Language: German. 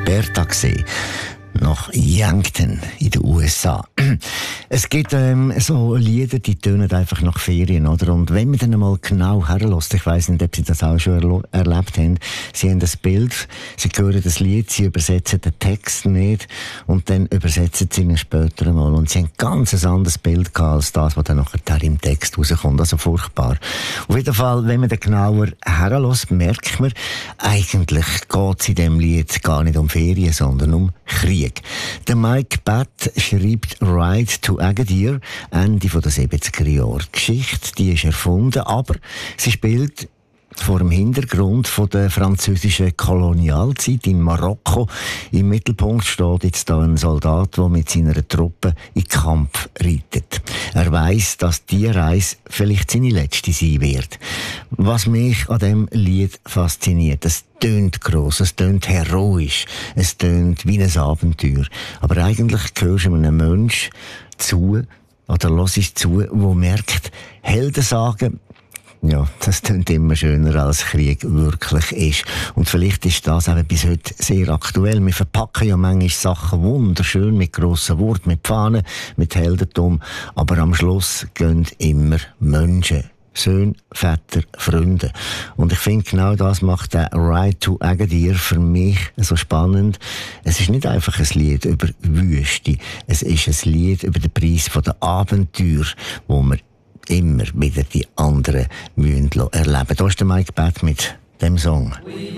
Alberta nach Yankton in den USA. Es gibt so Lieder, die tönen einfach nach Ferien, oder? Und wenn man dann einmal genau herlässt, ich weiss nicht, ob Sie das auch schon erlebt haben, Sie haben das Bild, Sie hören das Lied, Sie übersetzen den Text nicht und dann übersetzen Sie ihn später einmal und Sie haben ganz ein anderes Bild gehabt als das, was dann nachher im Text rauskommt. Also furchtbar. Auf jeden Fall, wenn man dann genauer herlässt, merkt man, eigentlich geht es in diesem Lied gar nicht um Ferien, sondern um Krieg. Der Mike Batt schreibt Ride to Agadir, Ende der 70er Jahre. Die Geschichte, die ist erfunden, aber sie spielt vor dem Hintergrund von der französischen Kolonialzeit in Marokko. Im Mittelpunkt steht jetzt da ein Soldat, der mit seiner Truppe in den Kampf reitet. Er weiss, dass diese Reise vielleicht seine letzte sein wird. Was mich an diesem Lied fasziniert, es tönt gross, es tönt heroisch, es tönt wie ein Abenteuer. Aber eigentlich gehörst du einem Menschen zu, oder hörst zu, der merkt, Helden sagen, ja, das klingt immer schöner, als Krieg wirklich ist. Und vielleicht ist das eben bis heute sehr aktuell. Wir verpacken ja manchmal Sachen wunderschön mit grossen Worten, mit Fahnen, mit Heldentum. Aber am Schluss gehen immer Menschen. Söhne, Väter, Freunde. Und ich finde, genau das macht der Ride to Agadir für mich so spannend. Es ist nicht einfach ein Lied über Wüste. Es ist ein Lied über den Preis der Abenteuer, wo wir immer wieder die anderen erleben müssen. Da ist der Mike Batt mit dem Song.